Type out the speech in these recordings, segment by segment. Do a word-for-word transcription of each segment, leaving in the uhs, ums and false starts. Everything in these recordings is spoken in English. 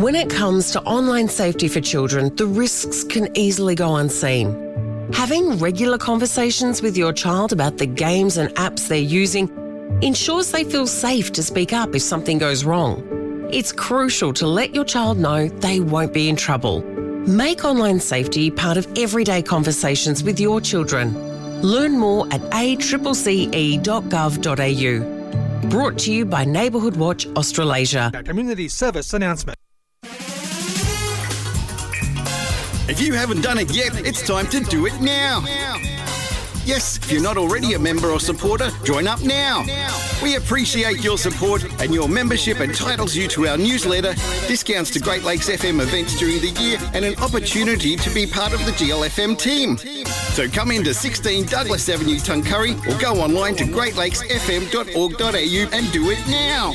When it comes to online safety for children, the risks can easily go unseen. Having regular conversations with your child about the games and apps they're using ensures they feel safe to speak up if something goes wrong. It's crucial to let your child know they won't be in trouble. Make online safety part of everyday conversations with your children. Learn more at a c c c e dot gov dot a u. Brought to you by Neighbourhood Watch Australasia. A community service announcement. If you haven't done it yet, it's time to do it now. Yes, if you're not already a member or supporter, join up now. We appreciate your support, and your membership entitles you to our newsletter, discounts to Great Lakes F M events during the year, and an opportunity to be part of the G L F M team. So come into sixteen Douglas Avenue, Tuncurry, or go online to great lakes f m dot org dot a u and do it now.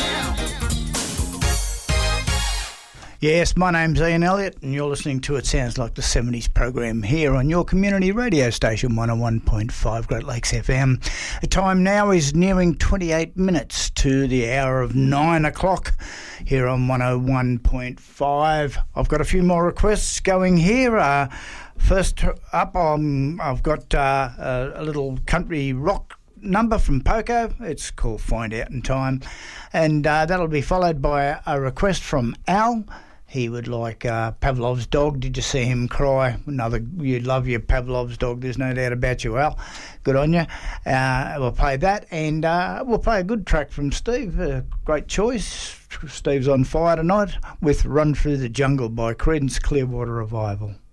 Yes, my name's Ian Elliott, and you're listening to It Sounds Like the seventies program here on your community radio station, one oh one point five Great Lakes F M. The time now is nearing twenty-eight minutes to the hour of nine o'clock here on one oh one point five. I've got a few more requests going here. Uh, first up, um, I've got uh, a, a little country rock number from Poco. It's called Find Out in Time, and uh, that'll be followed by a request from Al. He would like uh, Pavlov's Dog. Did you see him cry? Another, you love your Pavlov's Dog, there's no doubt about you, Al. Good on you. Uh, we'll play that, and uh, we'll play a good track from Steve. A great choice. Steve's on fire tonight with Run Through the Jungle by Creedence Clearwater Revival.